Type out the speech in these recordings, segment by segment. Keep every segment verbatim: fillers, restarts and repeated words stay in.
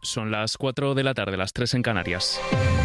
Son las cuatro de la tarde, las tres en Canarias.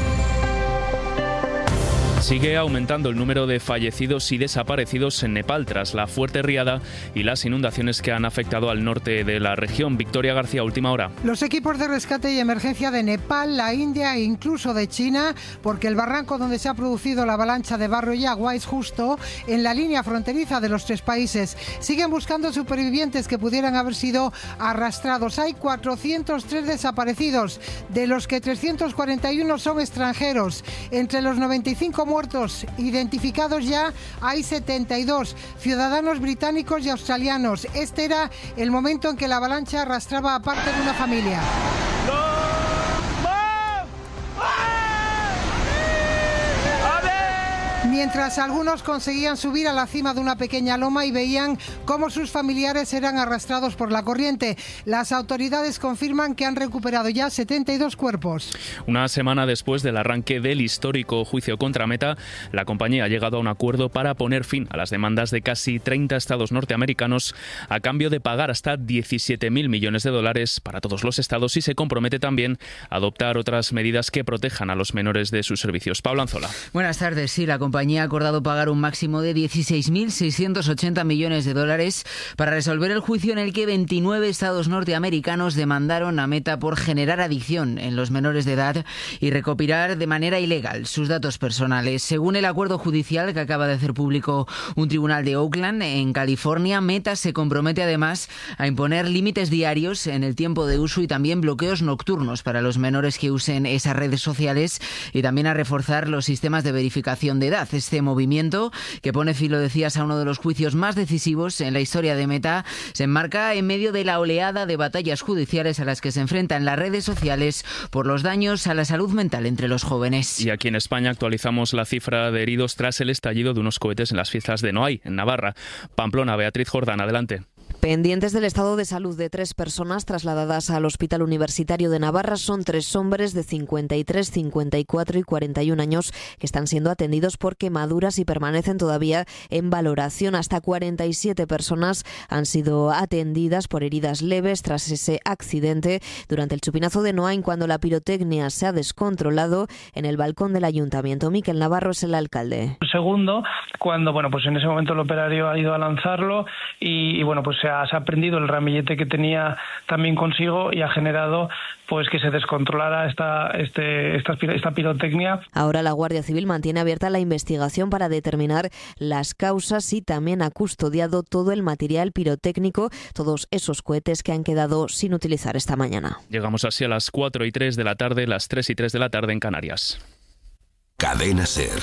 Sigue aumentando el número de fallecidos y desaparecidos en Nepal tras la fuerte riada y las inundaciones que han afectado al norte de la región. Victoria García, última hora. Los equipos de rescate y emergencia de Nepal, la India e incluso de China, porque el barranco donde se ha producido la avalancha de barro y agua es justo en la línea fronteriza de los tres países. Siguen buscando supervivientes que pudieran haber sido arrastrados. Hay cuatrocientos tres desaparecidos, de los que trescientos cuarenta y uno son extranjeros. Entre los noventa y cinco muertos identificados ya hay setenta y dos ciudadanos británicos y australianos. Este era el momento en que la avalancha arrastraba a parte de una familia. Mientras algunos conseguían subir a la cima de una pequeña loma y veían cómo sus familiares eran arrastrados por la corriente. Las autoridades confirman que han recuperado ya setenta y dos cuerpos. Una semana después del arranque del histórico juicio contra Meta, la compañía ha llegado a un acuerdo para poner fin a las demandas de casi treinta estados norteamericanos a cambio de pagar hasta diecisiete mil millones de dólares para todos los estados, y se compromete también a adoptar otras medidas que protejan a los menores de sus servicios. Pablo Anzola. Buenas tardes. Sí, la compañía La compañía ha acordado pagar un máximo de dieciséis mil seiscientos ochenta millones de dólares para resolver el juicio en el que veintinueve estados norteamericanos demandaron a Meta por generar adicción en los menores de edad y recopilar de manera ilegal sus datos personales. Según el acuerdo judicial que acaba de hacer público un tribunal de Oakland, en California, Meta se compromete además a imponer límites diarios en el tiempo de uso y también bloqueos nocturnos para los menores que usen esas redes sociales, y también a reforzar los sistemas de verificación de edad. Este movimiento, que pone fin, lo decías, a uno de los juicios más decisivos en la historia de Meta, se enmarca en medio de la oleada de batallas judiciales a las que se enfrentan las redes sociales por los daños a la salud mental entre los jóvenes. Y aquí en España actualizamos la cifra de heridos tras el estallido de unos cohetes en las fiestas de Noailles, en Navarra. Pamplona, Beatriz Jordán, adelante. Pendientes del estado de salud de tres personas trasladadas al Hospital Universitario de Navarra, son tres hombres de cincuenta y tres, cincuenta y cuatro y cuarenta y un años que están siendo atendidos por quemaduras y permanecen todavía en valoración. Hasta cuarenta y siete personas han sido atendidas por heridas leves tras ese accidente durante el chupinazo de Noailles, cuando la pirotecnia se ha descontrolado en el balcón del ayuntamiento. Miquel Navarro es el alcalde. Segundo, cuando bueno pues en ese momento el operario ha ido a lanzarlo y, y bueno pues se ha, se ha prendido el ramillete que tenía también consigo y ha generado pues que se descontrolara esta, este, esta, esta pirotecnia. Ahora la Guardia Civil mantiene abierta la investigación para determinar las causas y también ha custodiado todo el material pirotécnico, todos esos cohetes que han quedado sin utilizar esta mañana. Llegamos así a las cuatro y tres de la tarde, las tres y tres de la tarde en Canarias. Cadena SER.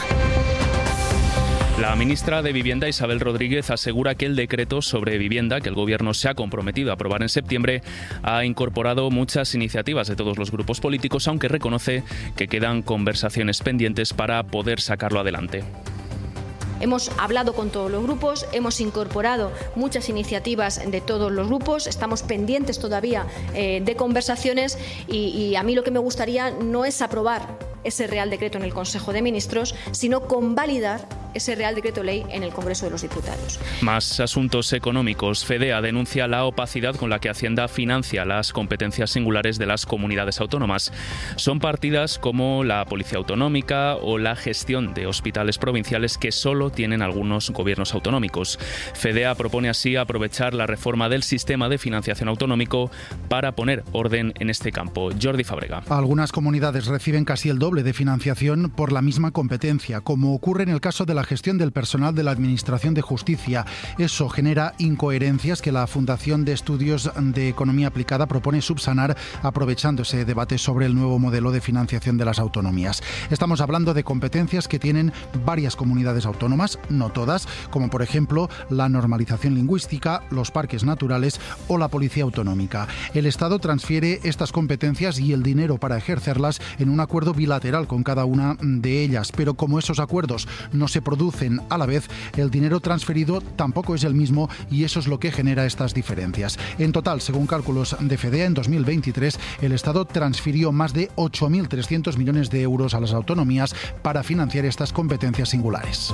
La ministra de Vivienda, Isabel Rodríguez, asegura que el decreto sobre vivienda que el Gobierno se ha comprometido a aprobar en septiembre ha incorporado muchas iniciativas de todos los grupos políticos, aunque reconoce que quedan conversaciones pendientes para poder sacarlo adelante. Hemos hablado con todos los grupos, hemos incorporado muchas iniciativas de todos los grupos, estamos pendientes todavía eh, de conversaciones y, y a mí lo que me gustaría no es aprobar ese Real Decreto en el Consejo de Ministros, sino convalidar ese Real Decreto Ley en el Congreso de los Diputados. Más asuntos económicos. FEDEA denuncia la opacidad con la que Hacienda financia las competencias singulares de las comunidades autónomas. Son partidas como la Policía Autonómica o la gestión de hospitales provinciales que solo tienen algunos gobiernos autonómicos. FEDEA propone así aprovechar la reforma del sistema de financiación autonómico para poner orden en este campo. Jordi Fábrega. Algunas comunidades reciben casi el doble de financiación por la misma competencia, como ocurre en el caso de la gestión del personal de la Administración de Justicia. Eso genera incoherencias que la Fundación de Estudios de Economía Aplicada propone subsanar aprovechando ese debate sobre el nuevo modelo de financiación de las autonomías. Estamos hablando de competencias que tienen varias comunidades autónomas, no todas, como por ejemplo la normalización lingüística, los parques naturales o la Policía Autonómica. El Estado transfiere estas competencias y el dinero para ejercerlas en un acuerdo bilateral con cada una de ellas, pero como esos acuerdos no se producen a la vez, el dinero transferido tampoco es el mismo y eso es lo que genera estas diferencias. En total, según cálculos de FEDEA, en dos mil veintitrés el Estado transfirió más de ocho mil trescientos millones de euros a las autonomías para financiar estas competencias singulares.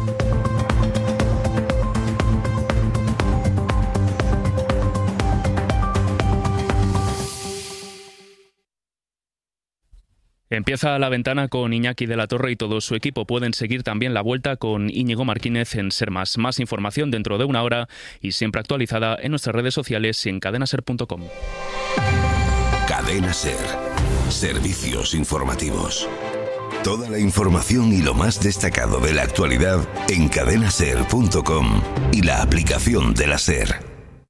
Empieza la ventana con Iñaki de la Torre y todo su equipo. Pueden seguir también la vuelta con Íñigo Martínez en Ser Más. Más información dentro de una hora y siempre actualizada en nuestras redes sociales y en cadena ser punto com. Cadena Ser. Servicios informativos. Toda la información y lo más destacado de la actualidad en cadena ser punto com y la aplicación de la SER.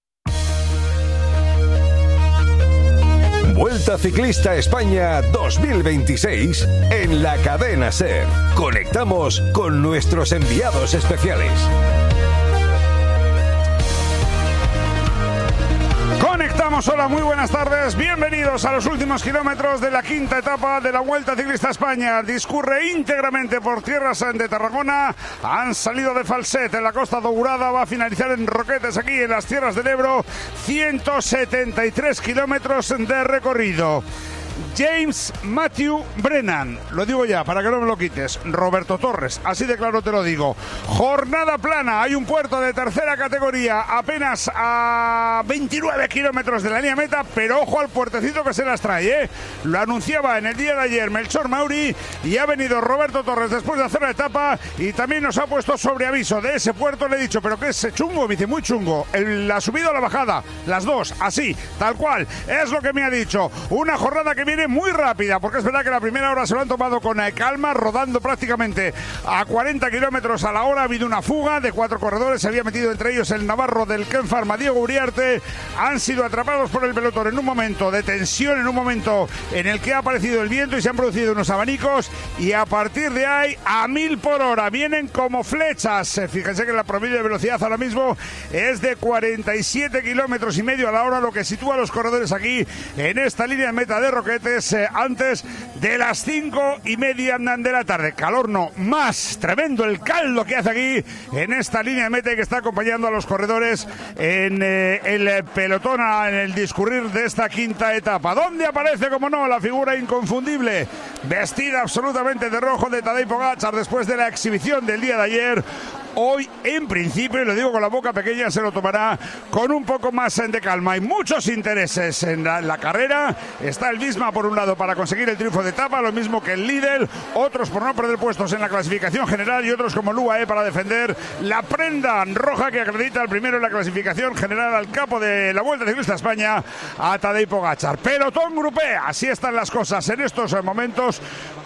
Vuelta Ciclista España dos mil veintiséis en la cadena SER. Conectamos con nuestros enviados especiales. Conectamos, hola, muy buenas tardes, bienvenidos a los últimos kilómetros de la quinta etapa de la Vuelta Ciclista España. Discurre íntegramente por tierras de Tarragona, han salido de Falset en la Costa Dourada, va a finalizar en Roquetes aquí en las tierras del Ebro, ciento setenta y tres kilómetros de recorrido. James Matthew Brennan, lo digo ya para que no me lo quites, Roberto Torres, así de claro te lo digo. Jornada plana, hay un puerto de tercera categoría apenas a veintinueve kilómetros de la línea meta, pero ojo al puertecito que se las trae, ¿eh? Lo anunciaba en el día de ayer Melchor Mauri y ha venido Roberto Torres después de hacer la etapa y también nos ha puesto sobre aviso de ese puerto. Le he dicho, pero que es chungo, me dice, muy chungo, el, la subida o la bajada, las dos, así, tal cual, es lo que me ha dicho. Una jornada que viene muy rápida, porque es verdad que la primera hora se lo han tomado con calma, rodando prácticamente a cuarenta kilómetros a la hora. Ha habido una fuga de cuatro corredores, se había metido entre ellos el navarro del Ken Pharma, Diego Uriarte. Han sido atrapados por el pelotón en un momento de tensión, en un momento en el que ha aparecido el viento y se han producido unos abanicos, y a partir de ahí a mil por hora vienen como flechas. Fíjense que la promedio de velocidad ahora mismo es de cuarenta y siete kilómetros y medio a la hora, lo que sitúa a los corredores aquí en esta línea de meta de Roquetes eh, antes de las cinco y media de la tarde. Calor no, más tremendo el caldo que hace aquí en esta línea de meta y que está acompañando a los corredores en eh, el pelotón en el discurrir de esta quinta etapa, donde aparece, como no, la figura inconfundible, vestida absolutamente de rojo, de Tadej Pogačar después de la exhibición del día de ayer. Hoy, en principio, y lo digo con la boca pequeña, se lo tomará con un poco más de calma. Hay muchos intereses en la, en la carrera. Está el Visma, por un lado, para conseguir el triunfo de etapa, lo mismo que el líder. Otros por no perder puestos en la clasificación general y otros como el U A E para defender la prenda roja que acredita el primero en la clasificación general al capo de la Vuelta Ciclista España, a Tadej Pogačar. Pelotón grupé, así están las cosas en estos momentos,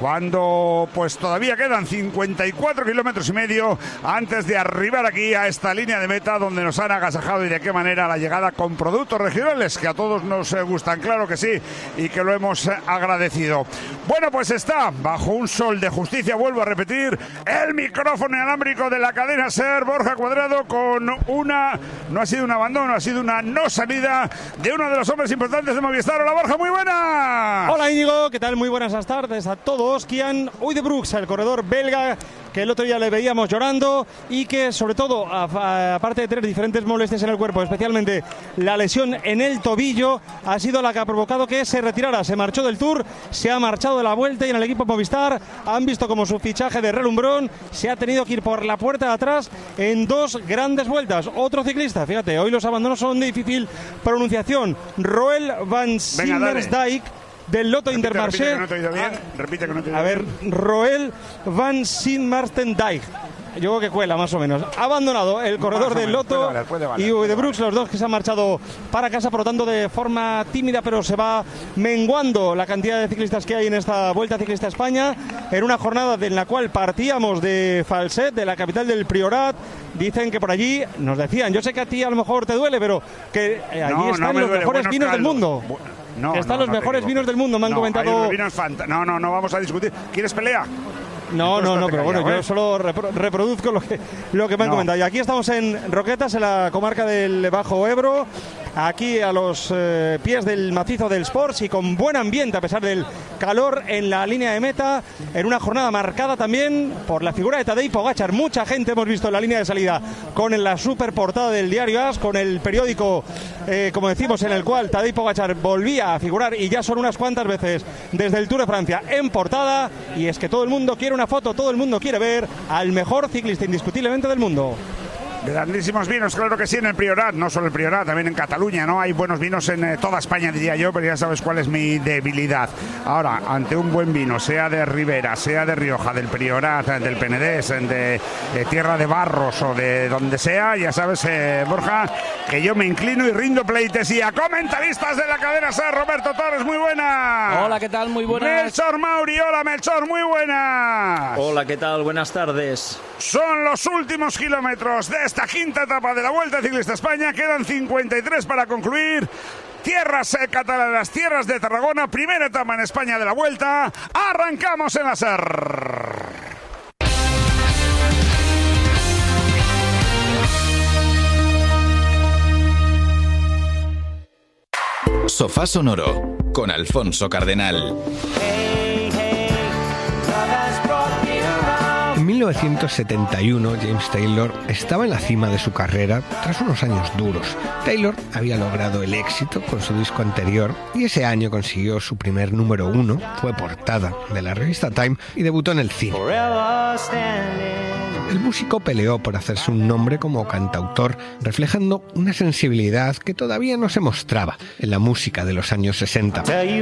cuando pues todavía quedan cincuenta y cuatro kilómetros y medio antes de arribar aquí a esta línea de meta, donde nos han agasajado, y de qué manera, la llegada con productos regionales que a todos nos gustan, claro que sí, y que lo hemos agradecido. Bueno, pues está bajo un sol de justicia, vuelvo a repetir, el micrófono inalámbrico de la cadena SER, Borja Cuadrado, con una, no ha sido un abandono, ha sido una no salida de uno de los hombres importantes de Movistar. Hola Borja, muy buenas. Hola Íñigo, ¿qué tal? Muy buenas tardes a todos. Kian Uijtdebroeks, el corredor belga, que el otro día le veíamos llorando y que, sobre todo, aparte de tener diferentes molestias en el cuerpo, especialmente la lesión en el tobillo, ha sido la que ha provocado que se retirara. Se marchó del Tour, se ha marchado de la Vuelta, y en el equipo Movistar han visto como su fichaje de relumbrón se ha tenido que ir por la puerta de atrás en dos grandes vueltas. Otro ciclista, fíjate, hoy los abandonos son de difícil pronunciación. Roel van Simmersdijk, del Lotto Intermarché. Repite, repite, que no te he oído bien. Repite que no te he oído A ver, Roel van Simmersdijk. Yo creo que cuela, más o menos. Ha abandonado el corredor del Lotto puede valer, puede valer, y Uijtdebroeks, los dos que se han marchado para casa, por lo tanto, de forma tímida, pero se va menguando la cantidad de ciclistas que hay en esta Vuelta Ciclista España, en una jornada en la cual partíamos de Falset, de la capital del Priorat. Dicen que por allí, nos decían, yo sé que a ti a lo mejor te duele, pero que eh, allí no, están no los duele, mejores vinos caldos del mundo. No, que están no, los no mejores vinos del mundo, me han no, comentado. Vinos fanta- no, no, no vamos a discutir. ¿Quieres pelea? No, no, no, pero bueno, yo solo repro- reproduzco lo que, lo que me han no. comentado. Y aquí estamos en Roquetas, en la comarca del Bajo Ebro, aquí a los eh, pies del macizo del Sports, y con buen ambiente a pesar del calor en la línea de meta, en una jornada marcada también por la figura de Tadej Pogačar. Mucha gente hemos visto en la línea de salida con la super portada del diario A S, con el periódico, eh, como decimos, en el cual Tadej Pogačar volvía a figurar, y ya son unas cuantas veces desde el Tour de Francia en portada. Y es que todo el mundo quiere una foto, todo el mundo quiere ver al mejor ciclista indiscutiblemente del mundo. Grandísimos vinos, claro que sí, en el Priorat, no solo el Priorat, también en Cataluña, ¿no? Hay buenos vinos en eh, toda España, diría yo, pero ya sabes cuál es mi debilidad. Ahora, ante un buen vino, sea de Ribera, sea de Rioja, del Priorat, del Penedés, de, de Tierra de Barros o de donde sea, ya sabes, eh, Borja, que yo me inclino y rindo pleitesía. Comentaristas de la cadena SER, Roberto Torres, muy buena. Hola, ¿qué tal? Muy buenas. Melchor Mauri, hola Melchor, muy buenas. Hola, ¿qué tal? Buenas tardes. Son los últimos kilómetros de esta quinta etapa de la Vuelta Ciclista España. Quedan cincuenta y tres para concluir. Tierras eh, catalanas, tierras de Tarragona. Primera etapa en España de la Vuelta. Arrancamos en la SER. Sofá Sonoro con Alfonso Cardenal. En mil novecientos setenta y uno, James Taylor estaba en la cima de su carrera tras unos años duros. Taylor había logrado el éxito con su disco anterior y ese año consiguió su primer número uno, fue portada de la revista Time y debutó en el cine. El músico peleó por hacerse un nombre como cantautor, reflejando una sensibilidad que todavía no se mostraba en la música de los años sesenta.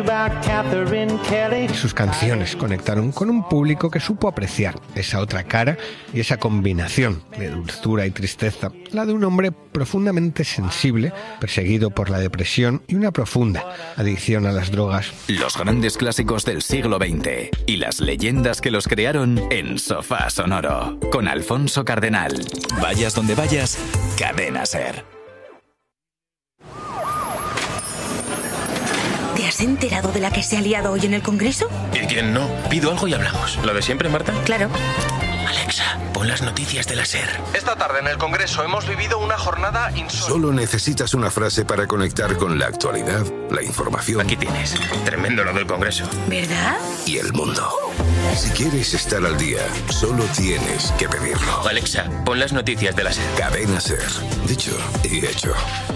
Y sus canciones conectaron con un público que supo apreciar esa otra cara y esa combinación de dulzura y tristeza, la de un hombre profundamente sensible, perseguido por la depresión y una profunda adicción a las drogas. Los grandes clásicos del siglo veinte y las leyendas que los crearon en Sofá Sonoro con Alfonso Cardenal. Vayas donde vayas, Cadena SER. ¿Te has enterado de la que se ha liado hoy en el Congreso? ¿Y quién no? Pido algo y hablamos. ¿Lo de siempre, Marta? Claro. Alexa, pon las noticias de la SER. Esta tarde en el Congreso hemos vivido una jornada insólita. Solo necesitas una frase para conectar con la actualidad, la información. Aquí tienes. Tremendo lo del Congreso. ¿Verdad? Y el mundo. Si quieres estar al día, solo tienes que pedirlo. Alexa, pon las noticias de la SER. Cadena SER. Dicho y hecho.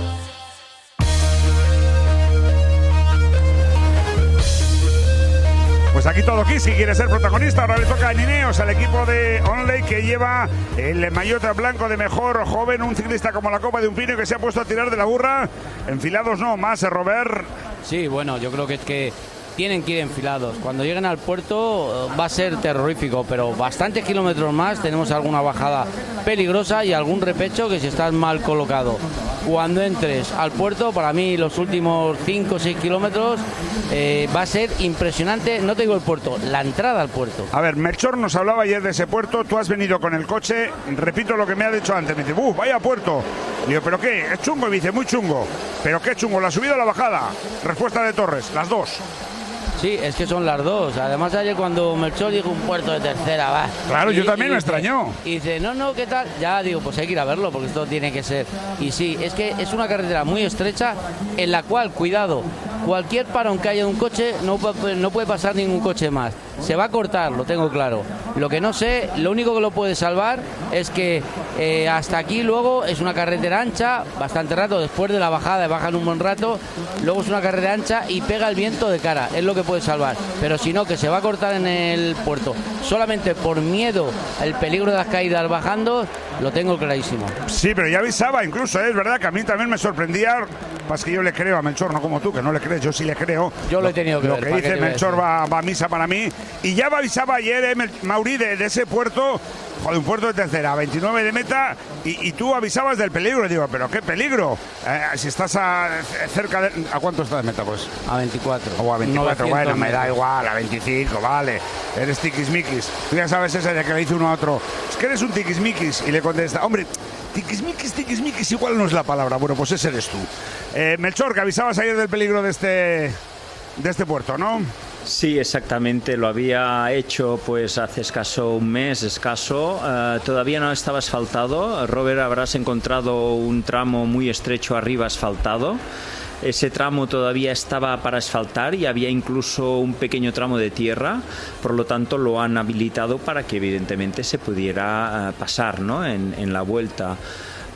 Pues aquí todo Kiski quiere ser protagonista. Ahora le toca a Nineos, al equipo de Onley, que lleva el maillot blanco de mejor joven, un ciclista como la copa de un pino que se ha puesto a tirar de la burra. Enfilados no, más, ¿eh, Robert? Sí, bueno, yo creo que es que tienen que ir enfilados. Cuando lleguen al puerto va a ser terrorífico, pero bastantes kilómetros más tenemos alguna bajada peligrosa y algún repecho que si estás mal colocado. Cuando entres al puerto, para mí los últimos cinco o seis kilómetros eh, va a ser impresionante, no te digo el puerto, la entrada al puerto. A ver, Melchor nos hablaba ayer de ese puerto, tú has venido con el coche, repito lo que me ha dicho antes, me dice, ¡buf, vaya puerto! Le digo, ¿pero qué? ¿Es chungo? Y me dice, muy chungo. ¿Pero qué chungo? ¿La subida o la bajada? Respuesta de Torres, las dos. Sí, es que son las dos. Además ayer cuando Melchor dijo un puerto de tercera, va. Claro, y, yo también y me dice, extrañó. Y dice, no, no, ¿qué tal? Ya digo, pues hay que ir a verlo porque esto tiene que ser. Y sí, es que es una carretera muy estrecha en la cual, cuidado, cualquier parón que haya de un coche no, no puede pasar ningún coche más. Se va a cortar, lo tengo claro. Lo que no sé, lo único que lo puede salvar es que eh, hasta aquí luego es una carretera ancha, bastante rato, después de la bajada, bajan un buen rato, luego es una carretera ancha y pega el viento de cara, es lo que puede salvar. Pero si no, que se va a cortar en el puerto, solamente por miedo al peligro de las caídas bajando, lo tengo clarísimo. Sí, pero ya avisaba incluso, ¿eh? Es verdad que a mí también me sorprendía, más que yo le creo a Melchor, no como tú, que no le crees, yo sí le creo. Yo lo he tenido que lo ver. Lo que dice Melchor va, va a misa para mí. Y ya avisaba ayer, eh, Mauri, de, de ese puerto, joder, un puerto de tercera, veintinueve de meta, y, y tú avisabas del peligro. Y digo, ¿pero qué peligro? Eh, si estás a, cerca de... ¿A cuánto estás de meta, pues? A veinticuatro. O a veinticuatro, bueno, me da igual, a veinticinco, vale. Eres tiquismiquis. Tú ya sabes ese de que le dice uno a otro, es que eres un tiquismiquis. Y le contesta, hombre, tiquismiquis, tiquismiquis, igual no es la palabra. Bueno, pues ese eres tú. Eh, Melchor, que avisabas ayer del peligro de este, de este puerto, ¿no? Sí, exactamente, lo había hecho pues hace escaso un mes, escaso, uh, todavía no estaba asfaltado. Robert, habrás encontrado un tramo muy estrecho arriba asfaltado. Ese tramo todavía estaba para asfaltar y había incluso un pequeño tramo de tierra, por lo tanto lo han habilitado para que evidentemente se pudiera uh, pasar, ¿no? en, en la vuelta.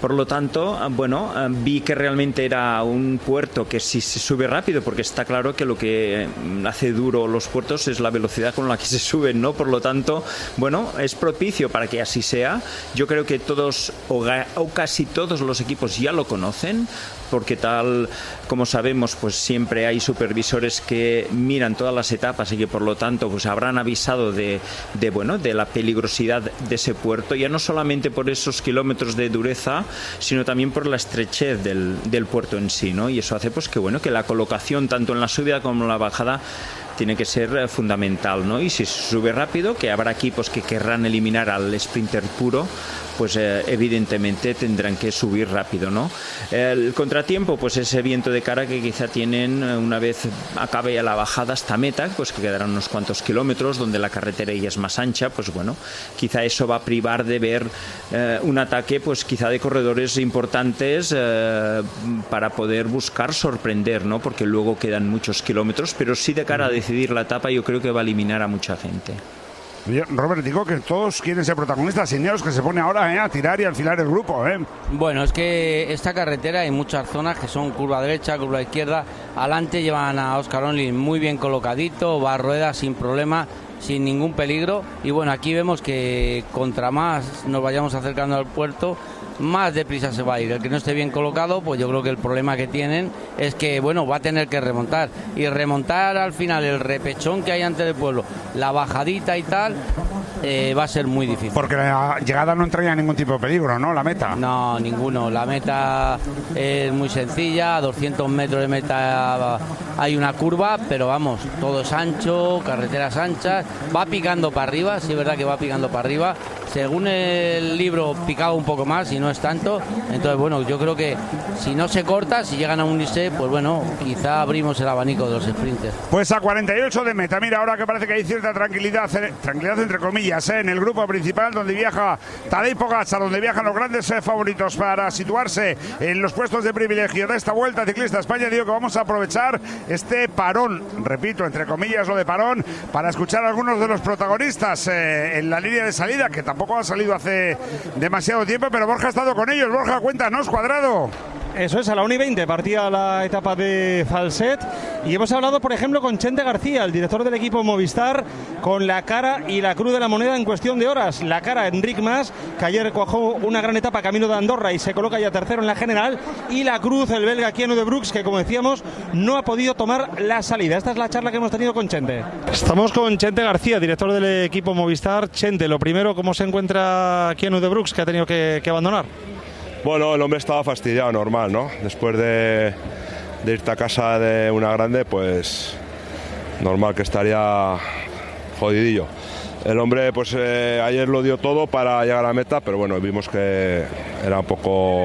Por lo tanto, bueno, vi que realmente era un puerto que sí se sube rápido, porque está claro que lo que hace duro los puertos es la velocidad con la que se suben, ¿no? Por lo tanto, bueno, es propicio para que así sea. Yo creo que todos o, o casi todos los equipos ya lo conocen, porque tal como sabemos, pues siempre hay supervisores que miran todas las etapas y que por lo tanto pues habrán avisado de, de bueno, de la peligrosidad de ese puerto, ya no solamente por esos kilómetros de dureza, sino también por la estrechez del, del puerto en sí, ¿no? Y eso hace pues que bueno, que la colocación tanto en la subida como en la bajada tiene que ser fundamental, ¿no? Y si se sube rápido, que habrá equipos que querrán eliminar al sprinter puro, pues eh, evidentemente tendrán que subir rápido, ¿no? El contratiempo, pues ese viento de cara que quizá tienen una vez acabe ya la bajada hasta meta, pues que quedarán unos cuantos kilómetros, donde la carretera ya es más ancha, pues bueno, quizá eso va a privar de ver eh, un ataque, pues quizá de corredores importantes eh, para poder buscar sorprender, ¿no? Porque luego quedan muchos kilómetros, pero sí de cara a decidir la etapa yo creo que va a eliminar a mucha gente. Robert, digo que todos quieren ser protagonistas. Ineos, que se pone ahora eh, a tirar y a alfilar el grupo. Eh. Bueno, es que esta carretera hay muchas zonas que son curva derecha, curva izquierda. Adelante llevan a Oscar Onlin muy bien colocadito, va a ruedas sin problema, sin ningún peligro. Y bueno, aquí vemos que contra más nos vayamos acercando al puerto, más deprisa se va a ir. El que no esté bien colocado, pues yo creo que el problema que tienen es que, bueno, va a tener que remontar. Y remontar al final el repechón que hay antes del pueblo, la bajadita y tal, eh, va a ser muy difícil. Porque la llegada no entraña ningún tipo de peligro, ¿no? La meta. No, ninguno. La meta es muy sencilla, a doscientos metros de meta hay una curva, pero vamos, todo es ancho, carreteras anchas, va picando para arriba, sí es verdad que va picando para arriba. Según el libro picaba un poco más y no es tanto, entonces bueno, yo creo que si no se corta, si llegan a unirse, pues bueno, quizá abrimos el abanico de los sprinters. Pues a cuarenta y ocho de meta, mira, ahora que parece que hay cierta tranquilidad, tranquilidad entre comillas, ¿eh? En el grupo principal donde viaja Tadej Pogačar, donde viajan los grandes eh, favoritos para situarse en los puestos de privilegio de esta Vuelta Ciclista España. Digo que vamos a aprovechar este parón, repito, entre comillas lo de parón, para escuchar a algunos de los protagonistas eh, en la línea de salida, que tampoco ha salido hace demasiado tiempo, pero Borja ha estado con ellos. Borja, cuéntanos, Cuadrado. Eso es, a la una y veinte partía la etapa de Falset y hemos hablado, por ejemplo, con Chente García, el director del equipo Movistar, con la cara y la cruz de la moneda en cuestión de horas. La cara, Enric Mas, que ayer cuajó una gran etapa camino de Andorra y se coloca ya tercero en la general, y la cruz, el belga Keanu de Brooks, que como decíamos, no ha podido tomar la salida. Esta es la charla que hemos tenido con Chente. Estamos con Chente García, director del equipo Movistar. Chente, lo primero, ¿cómo se encuentra Keanu de Brooks, que ha tenido que, que abandonar? Bueno, el hombre estaba fastidiado, normal, ¿no? Después de, de irte a casa de una grande, pues normal que estaría jodidillo. El hombre, pues eh, ayer lo dio todo para llegar a la meta, pero bueno, vimos que era un poco,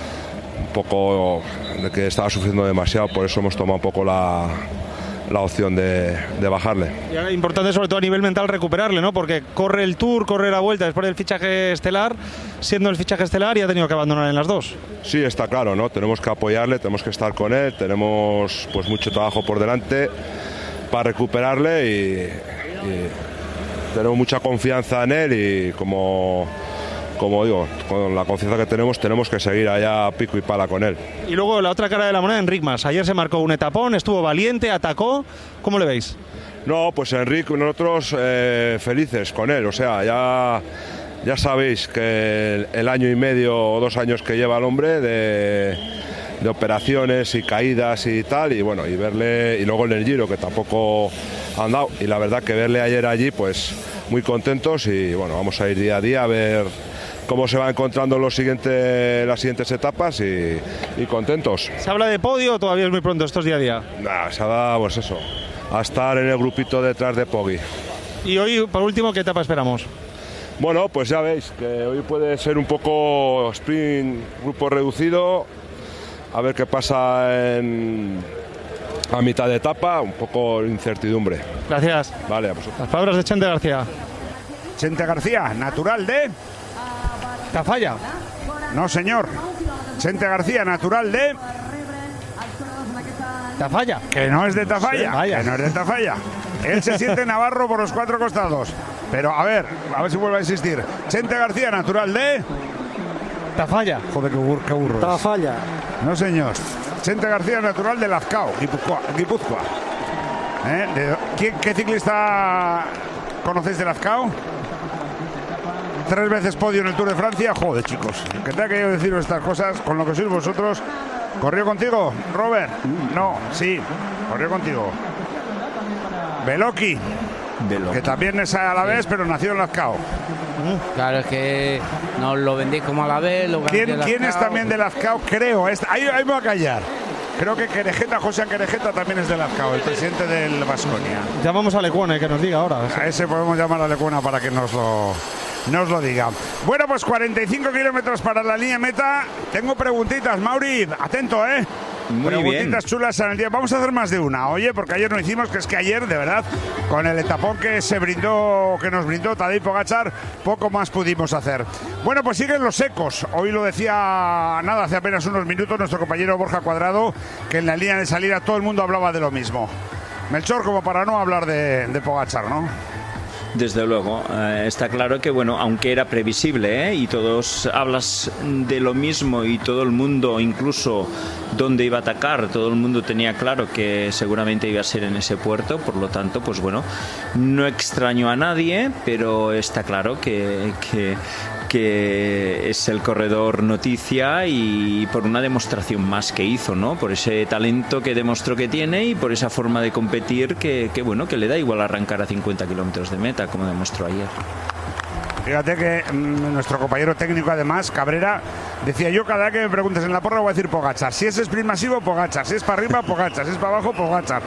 un poco de que estaba sufriendo demasiado, por eso hemos tomado un poco la, la opción de, de bajarle. Y ahora, importante sobre todo a nivel mental recuperarle, ¿no? Porque corre el Tour, corre la Vuelta después del fichaje estelar, siendo el fichaje estelar, y ha tenido que abandonar en las dos. Sí, está claro, ¿no? Tenemos que apoyarle, tenemos que estar con él, tenemos pues mucho trabajo por delante para recuperarle y, y tenemos mucha confianza en él y como... Como digo, con la confianza que tenemos, tenemos que seguir allá pico y pala con él. Y luego la otra cara de la moneda, Enric Mas. Ayer se marcó un etapón, estuvo valiente, atacó. ¿Cómo le veis? No, pues Enric, nosotros eh, felices con él. O sea, ya, ya sabéis que el, el año y medio o dos años que lleva el hombre de, de operaciones y caídas y tal, y bueno, y verle, y luego en el Giro, que tampoco han dado. Y la verdad que verle ayer allí, pues muy contentos y bueno, vamos a ir día a día a ver cómo se va encontrando los siguientes, las siguientes etapas y, y contentos. ¿Se habla de podio o todavía es muy pronto, estos día a día? Nah, se habla, pues eso, a estar en el grupito detrás de Poggi. Y hoy, por último, ¿qué etapa esperamos? Bueno, pues ya veis que hoy puede ser un poco sprint, grupo reducido, a ver qué pasa en, a mitad de etapa, un poco incertidumbre. Gracias. Vale, a vosotros. Las palabras de Chente García. Chente García, natural de... Tafalla. No, señor. Chente García, natural de... Tafalla. Que no es de Tafalla. Sí, que no es de Tafalla. Él se siente navarro por los cuatro costados. Pero a ver, a ver si vuelve a insistir. Chente García, natural de... Tafalla. Joder, qué, bur qué burro. Tafalla. No, señor. Chente García, natural de Lazcao, Guipúzcoa. ¿Eh? ¿De ¿Qué, ¿Qué ciclista conocéis de Lazcao? Tres veces podio en el Tour de Francia. Joder, chicos, que tenga que yo deciros estas cosas con lo que sois vosotros. ¿Corrió contigo, Robert? No, sí, corrió contigo. Beloki, que también es a la vez, pero nació en Lazcao. Claro, es que nos lo vendéis como a la vez. Lo ¿Quién, ¿Quién es también de Lazcao? Creo, es, ahí, ahí me voy a callar. Creo que Querejeta, José Querejeta también es de Lazcao, el presidente del Baskonia. Llamamos a Lecuona, que nos diga ahora. A ese podemos llamar a Lecuona para que nos lo... nos lo diga. Bueno, pues cuarenta y cinco kilómetros para la línea meta. Tengo preguntitas, Mauri, atento, ¿eh? Muy preguntitas bien. chulas en el día. Vamos a hacer más de una, oye, porque ayer no hicimos, que es que ayer, de verdad, con el etapón que se brindó, que nos brindó Tadej Pogačar, poco más pudimos hacer. Bueno, pues siguen los secos. Hoy lo decía, nada, hace apenas unos minutos, nuestro compañero Borja Cuadrado, que en la línea de salida todo el mundo hablaba de lo mismo. Melchor, como para no hablar de, de Pogačar, ¿no? Desde luego, eh, está claro que, bueno, aunque era previsible, ¿eh? y todos hablas de lo mismo y todo el mundo, incluso dónde iba a atacar, todo el mundo tenía claro que seguramente iba a ser en ese puerto, por lo tanto, pues bueno, no extrañó a nadie, pero está claro que... que que es el corredor noticia y por una demostración más que hizo, ¿no? Por ese talento que demostró que tiene y por esa forma de competir que, que bueno, que le da igual arrancar a cincuenta kilómetros de meta, como demostró ayer. Fíjate que mmm, nuestro compañero técnico, además, Cabrera, decía: yo cada vez que me preguntes en la porra voy a decir Pogačar. Si es sprint masivo, Pogačar. Si es para arriba, Pogačar. Si es para abajo, Pogačar.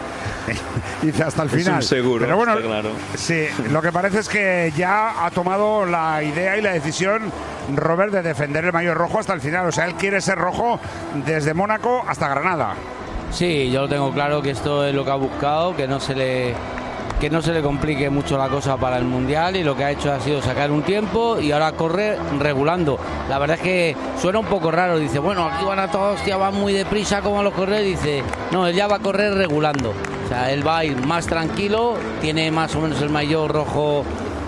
Dice hasta el final. Es un seguro, pero bueno, está claro. Sí, lo que parece es que ya ha tomado la idea y la decisión Robert de defender el maillot rojo hasta el final. O sea, él quiere ser rojo desde Mónaco hasta Granada. Sí, yo lo tengo claro que esto es lo que ha buscado, que no se le... que no se le complique mucho la cosa para el Mundial, y lo que ha hecho ha sido sacar un tiempo y ahora corre regulando. La verdad es que suena un poco raro, dice, bueno, aquí van a todos, hostia, van muy deprisa como los corredores, dice, no, él ya va a correr regulando. O sea, él va a ir más tranquilo, tiene más o menos el maillot rojo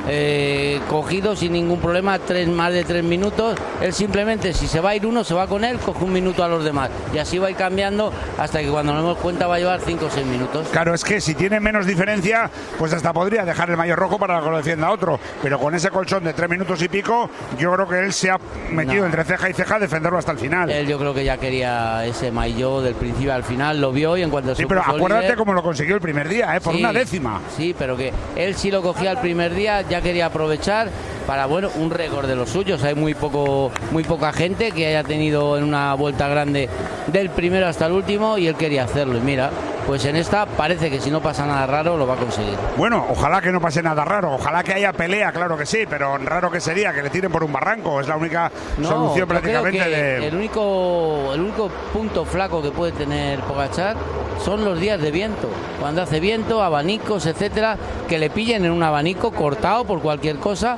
eh, cogido sin ningún problema, tres, más de tres minutos. Él simplemente, si se va a ir uno, se va con él, coge un minuto a los demás. Y así va a ir cambiando hasta que cuando nos demos cuenta va a llevar cinco o seis minutos. Claro, es que si tiene menos diferencia, pues hasta podría dejar el maillot rojo para que lo defienda otro. Pero con ese colchón de tres minutos y pico, yo creo que él se ha metido no. entre ceja y ceja a defenderlo hasta el final. Él yo creo que ya quería ese maillot del principio al final, lo vio y en cuanto se Sí, pero acuérdate líder, cómo lo consiguió el primer día, ¿eh? Por sí, una décima. Sí, pero que él sí lo cogía el primer día, ya quería aprovechar para, bueno, un récord de los suyos. Hay muy poco, muy poca gente que haya tenido en una vuelta grande del primero hasta el último, y él quería hacerlo. Y mira, pues en esta parece que si no pasa nada raro lo va a conseguir. Bueno, ojalá que no pase nada raro, ojalá que haya pelea, claro que sí, pero raro que sería que le tiren por un barranco, es la única no, solución prácticamente creo que de... El único, el único punto flaco que puede tener Pogačar son los días de viento, cuando hace viento, abanicos, etcétera, que le pillen en un abanico cortado por cualquier cosa,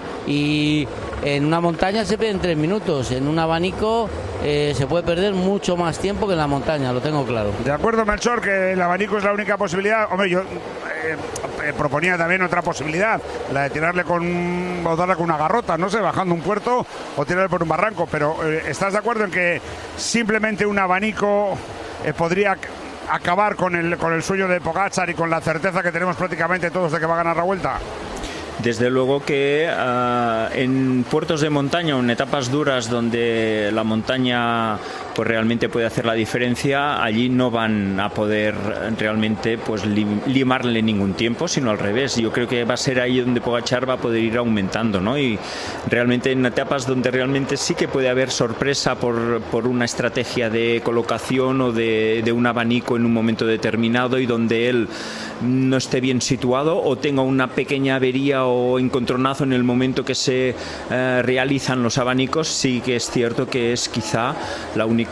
y en una montaña se pierden tres minutos, en un abanico eh, se puede perder mucho más tiempo que en la montaña, lo tengo claro. De acuerdo, Melchor, que el abanico es la única posibilidad. Hombre, yo eh, eh, proponía también otra posibilidad, la de tirarle con, o darle con una garrota, no sé, bajando un puerto o tirarle por un barranco, pero eh, ¿estás de acuerdo en que simplemente un abanico eh, podría acabar con el, con el sueño de Pogačar y con la certeza que tenemos prácticamente todos de que va a ganar la Vuelta? Desde luego que uh, en puertos de montaña o en etapas duras donde la montaña pues realmente puede hacer la diferencia, allí no van a poder realmente pues lim limarle ningún tiempo, sino al revés. Yo creo que va a ser ahí donde Pogačar va a poder ir aumentando, ¿no? Y realmente en etapas donde realmente sí que puede haber sorpresa por, por una estrategia de colocación o de, de un abanico en un momento determinado, y donde él no esté bien situado o tenga una pequeña avería o encontronazo en el momento que se eh, realizan los abanicos, sí que es cierto que es quizá la única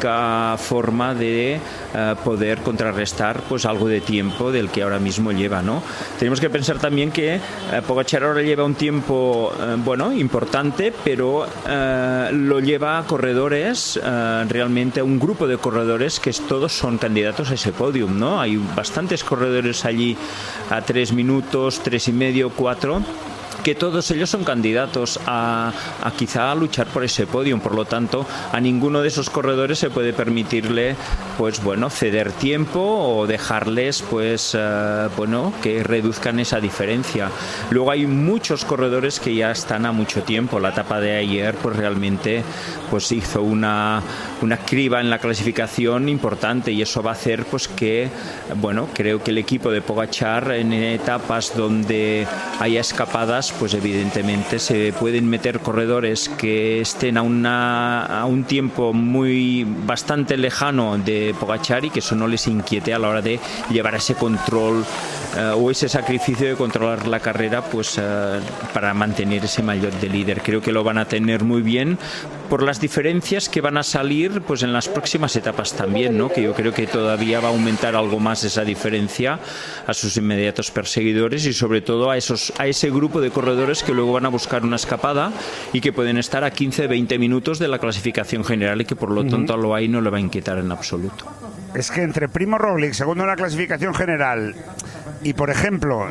forma de eh, poder contrarrestar pues algo de tiempo del que ahora mismo lleva, ¿no? Tenemos que pensar también que eh, Pogačar ahora lleva un tiempo eh, bueno, importante, pero eh, lo lleva a corredores, eh, realmente a un grupo de corredores que todos son candidatos a ese podium, ¿no? Hay bastantes corredores allí a tres minutos, tres y medio, cuatro, que todos ellos son candidatos a, a quizá a luchar por ese podio. Por lo tanto, a ninguno de esos corredores se puede permitirle, pues bueno, ceder tiempo o dejarles, pues uh, bueno, que reduzcan esa diferencia. Luego hay muchos corredores que ya están a mucho tiempo. La etapa de ayer, pues realmente, pues hizo una una criba en la clasificación importante, y eso va a hacer, pues que, bueno, creo que el equipo de Pogačar, en etapas donde haya escapadas, pues evidentemente se pueden meter corredores que estén a una a un tiempo muy bastante lejano de Pogačar y que eso no les inquiete a la hora de llevar ese control uh, o ese sacrificio de controlar la carrera, pues uh, para mantener ese maillot de líder. Creo que lo van a tener muy bien por las diferencias que van a salir, pues en las próximas etapas también, ¿no? Que yo creo que todavía va a aumentar algo más esa diferencia a sus inmediatos perseguidores y sobre todo a esos a ese grupo de corredores que luego van a buscar una escapada y que pueden estar a quince a veinte minutos de la clasificación general y que por lo tanto a lo ahí no le va a inquietar en absoluto. Es que entre Primo Roglic, segundo en la clasificación general, y por ejemplo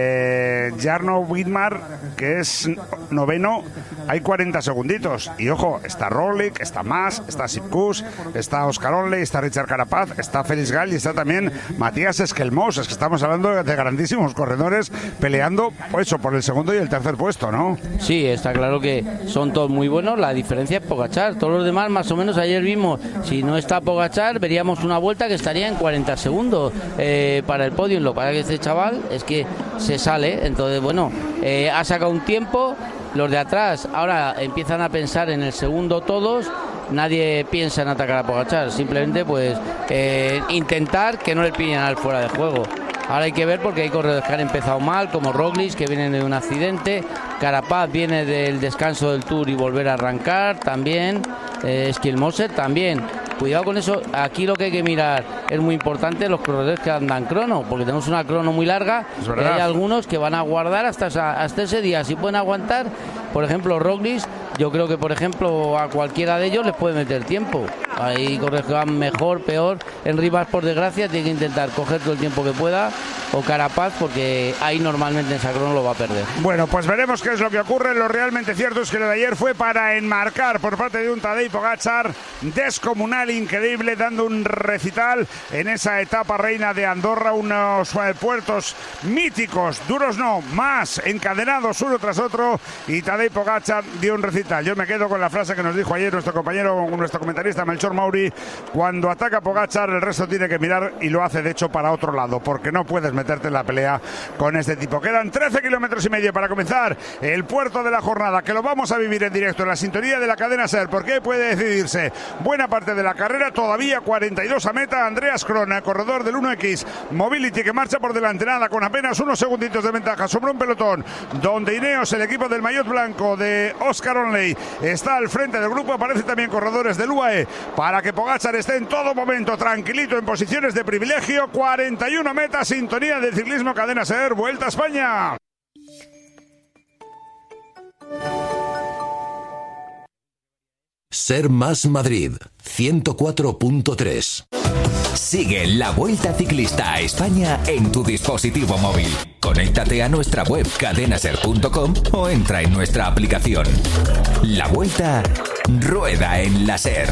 eh, Jarno Widmar, que es noveno, hay cuarenta segunditos. Y ojo, está Roglic, está Mas, está Sipkus, está Oscar Onley, está Richard Carapaz, está Félix Gall y está también Matías Esquelmós. Es que estamos hablando de grandísimos corredores peleando, pues, eso, por el segundo y el tercer puesto, ¿no? Sí, está claro que son todos muy buenos. La diferencia es Pogačar. Todos los demás, más o menos, ayer vimos, si no está Pogačar, veríamos una vuelta que estaría en cuarenta segundos eh, para el podio. Lo para que este chaval es que se sale. Entonces, bueno, eh, ha sacado un tiempo. Los de atrás ahora empiezan a pensar en el segundo todos. Nadie piensa en atacar a Pogačar, simplemente pues eh, intentar que no le pillen al fuera de juego. Ahora hay que ver, porque hay corredores que han empezado mal, como Roglic, que vienen de un accidente. Carapaz viene del descanso del Tour y volver a arrancar también. eh, Esquilmoser también. Cuidado con eso. Aquí lo que hay que mirar es muy importante los corredores que andan crono, porque tenemos una crono muy larga y hay algunos que van a guardar hasta, esa, hasta ese día. Si pueden aguantar, por ejemplo Roglic, yo creo que por ejemplo a cualquiera de ellos les puede meter tiempo. Hay corredores que van mejor, peor. En Rivas, por desgracia, tiene que intentar coger todo el tiempo que pueda, o Carapaz, porque ahí normalmente en esa crono lo va a perder. Bueno, pues veremos qué es lo que ocurre. Lo realmente cierto es que lo de ayer fue para enmarcar por parte de un Tadej Pogačar descomunal, increíble, dando un recital en esa etapa reina de Andorra, unos eh, puertos míticos, duros no, más encadenados uno tras otro, y Tadej Pogačar dio un recital. Yo me quedo con la frase que nos dijo ayer nuestro compañero, nuestro comentarista Melchor Mauri: cuando ataca Pogačar el resto tiene que mirar, y lo hace de hecho para otro lado, porque no puedes meterte en la pelea con este tipo. Quedan trece kilómetros y medio para comenzar el puerto de la jornada, que lo vamos a vivir en directo en la sintonía de la cadena SER, porque puede decidirse buena parte de la carrera. Todavía cuarenta y dos a meta. Andreas Krona, corredor del uno equis Mobility, que marcha por delante, nada, con apenas unos segunditos de ventaja sobre un pelotón donde Ineos, el equipo del maillot blanco de Oscar Onley, está al frente del grupo. Aparecen también corredores del U A E para que Pogačar esté en todo momento tranquilito en posiciones de privilegio. cuarenta y uno a meta, sintonía del ciclismo, cadena SER, Vuelta a España. Ser Más Madrid, ciento cuatro punto tres. Sigue la Vuelta Ciclista a España en tu dispositivo móvil. Conéctate a nuestra web cadenaser punto com o entra en nuestra aplicación. La Vuelta rueda en la SER.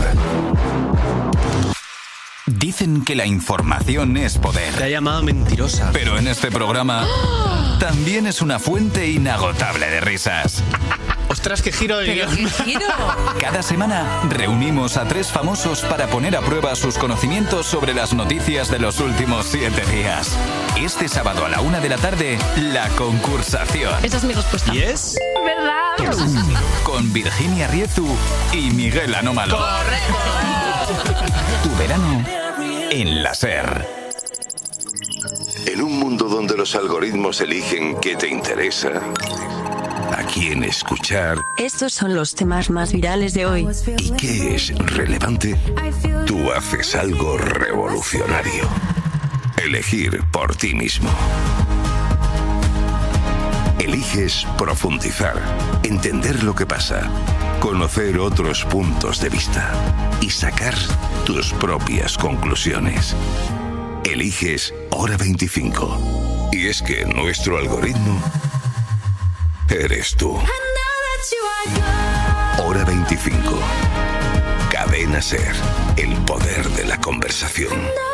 Dicen que la información es poder. Te ha llamado mentirosa. Pero en este programa también es una fuente inagotable de risas. ¡Ostras, qué giro de guión! ¿Qué giro? Cada semana reunimos a tres famosos para poner a prueba sus conocimientos sobre las noticias de los últimos siete días. Este sábado a la una de la tarde, La Concursación. Esa es mi respuesta. ¿Y es? ¿Verdad? Con Virginia Riezu y Miguel Anómalo. ¡Correcto! Tu verano en la SER. En un mundo donde los algoritmos eligen qué te interesa, a quién escuchar, Estos son los temas más virales de hoy. y qué es relevante, tú haces algo revolucionario. Elegir por ti mismo. Eliges profundizar, entender lo que pasa, conocer otros puntos de vista y sacar tus propias conclusiones. Eliges Hora veinticinco. Y es que nuestro algoritmo eres tú. Hora veinticinco. Cadena SER. El poder de la conversación.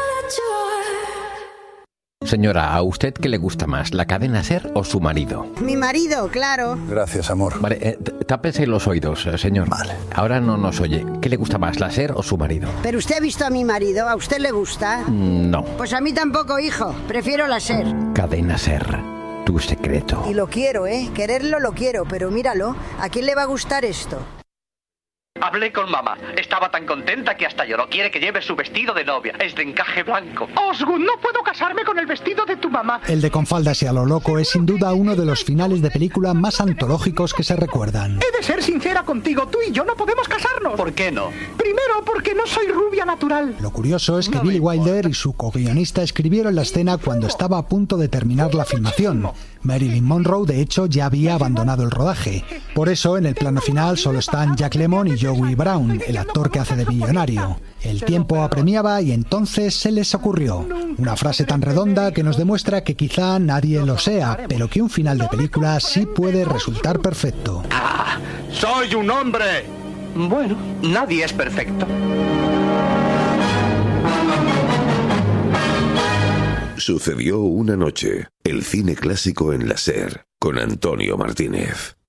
Señora, ¿a usted qué le gusta más, la cadena SER o su marido? Mi marido, claro. Gracias, amor. Vale, eh, tápese los oídos, eh, señor. Vale. Ahora no nos oye. ¿Qué le gusta más, la SER o su marido? Pero usted ha visto a mi marido, ¿a usted le gusta? Mm, no. Pues a mí tampoco, hijo. Prefiero la SER. Cadena SER, tu secreto. Y lo quiero, ¿eh? Quererlo lo quiero, pero míralo. ¿A quién le va a gustar esto? Hablé con mamá. Estaba tan contenta que hasta lloró. Quiere que lleve su vestido de novia. Es de encaje blanco. Osgood, no puedo casarme con el vestido de tu mamá. El de Con faldas y a lo loco es sin duda uno de los finales de película más antológicos que se recuerdan. He de ser sincera contigo. Tú y yo no podemos casarnos. ¿Por qué no? Primero, porque no soy rubia natural. Lo curioso es que Billy Wilder y su co-guionista escribieron la escena cuando estaba a punto de terminar la filmación. Marilyn Monroe, de hecho, ya había abandonado el rodaje. Por eso, en el plano final solo están Jack Lemmon y Joey Brown, el actor que hace de millonario. El tiempo apremiaba y entonces se les ocurrió una frase tan redonda que nos demuestra que quizá nadie lo sea, pero que un final de película sí puede resultar perfecto. ¡Ah! ¡Soy un hombre! Bueno, nadie es perfecto. Sucedió una noche. El cine clásico en la SER, con Antonio Martínez.